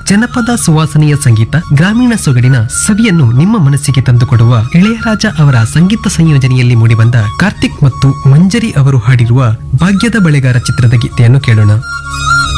ಜನಪದ ಸುವಾಸನೆಯ ಸಂಗೀತ, ಗ್ರಾಮೀಣ ಸೊಗಡಿನ ಸವಿಯನ್ನು ನಿಮ್ಮ ಮನಸ್ಸಿಗೆ ತಂದುಕೊಡುವ ಇಳೆಯರಾಜ ಅವರ ಸಂಗೀತ ಸಂಯೋಜನೆಯಲ್ಲಿ ಮೂಡಿಬಂದ ಕಾರ್ತಿಕ್ ಮತ್ತು ಮಂಜರಿ ಅವರು ಹಾಡಿರುವ ಭಾಗ್ಯದ ಬಳೆಗಾರ ಚಿತ್ರದ ಗೀತೆಯನ್ನು ಕೇಳೋಣ.